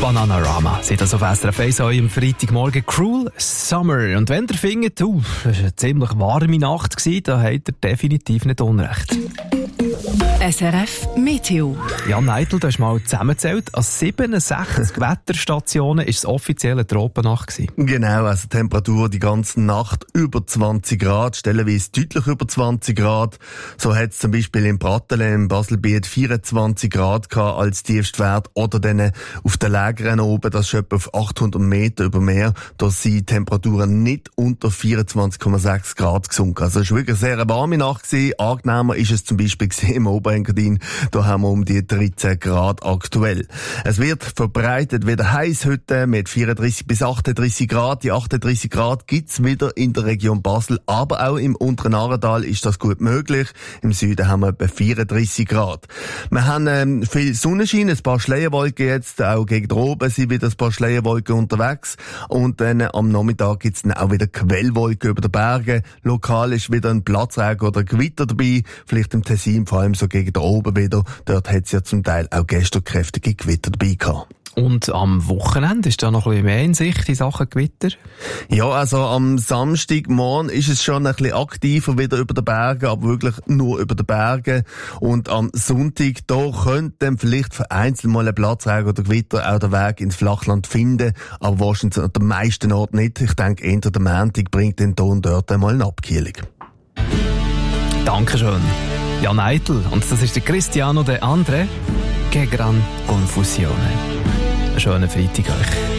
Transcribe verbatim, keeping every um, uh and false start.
Bananarama, seht das auf S R F eins am Freitagmorgen. Cruel Summer. Und wenn ihr findet, uh, das war eine ziemlich warme Nacht, da habt ihr definitiv nicht unrecht. S R F Meteo. Jan Neidl, du hast mal zusammengezählt, an siebenundsechzig Wetterstationen war es offizielle Tropennacht gewesen. Genau, also Temperatur die ganze Nacht über zwanzig Grad, stellenweise deutlich über zwanzig Grad. So hat es zum Beispiel in Pratteln im Baselbiet vierundzwanzig Grad gehabt als Tiefstwert, oder dann auf den Lägern oben, das ist etwa auf achthundert Meter über Meer, da sind Temperaturen nicht unter vierundzwanzig Komma sechs Grad gesunken. Also es war wirklich eine sehr warme Nacht gewesen. Angenehmer ist es zum Beispiel im Oberengadin, da haben wir um die dreizehn Grad aktuell. Es wird verbreitet wieder heiß heute mit vierunddreißig bis achtunddreißig Grad. Die achtunddreißig Grad gibt's wieder in der Region Basel, aber auch im unteren Aargau ist das gut möglich. Im Süden haben wir etwa vierunddreißig Grad. Wir haben ähm, viel Sonnenschein, ein paar Schleierwolken jetzt, auch gegen oben sind wieder ein paar Schleierwolken unterwegs. Und dann äh, am Nachmittag gibt's dann auch wieder Quellwolken über den Bergen. Lokal ist wieder ein Platzregen oder Gewitter dabei, vielleicht im Tessin, vor allem so gegen oben wieder. Dort hat es ja zum Teil auch gestern kräftige Gewitter dabei gehabt. Und am Wochenende ist da noch ein bisschen mehr in Sicht in Sachen Gewitter? Ja, also am Samstagmorgen ist es schon ein bisschen aktiver wieder über den Bergen, aber wirklich nur über den Bergen. Und am Sonntag, da könnte dann vielleicht vereinzelt mal ein Platzregen oder Gewitter auch den Weg ins Flachland finden, aber wahrscheinlich an den meisten Orten nicht. Ich denke, eher der Montag bringt den Ton dort einmal eine Abkühlung. Dankeschön. Jan Neidl. Und das ist der Cristiano De Andre. Che gran confusione. Einen schönen Freitag euch.